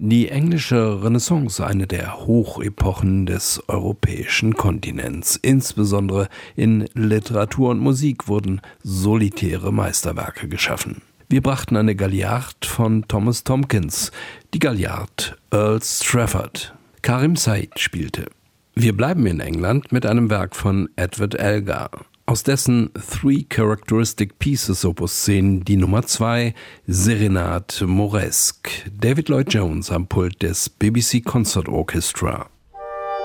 Die englische Renaissance, eine der Hochepochen des europäischen Kontinents. Insbesondere in Literatur und Musik wurden solitäre Meisterwerke geschaffen. Wir brachten eine Galliard von Thomas Tomkins, die Galliard Earl Strafford. Karim Said spielte. Wir bleiben in England mit einem Werk von Edward Elgar. Aus dessen Three Characteristic Pieces Opus 10 die Nummer 2, Serenade Mauresque. David Lloyd Jones am Pult des BBC Concert Orchestra.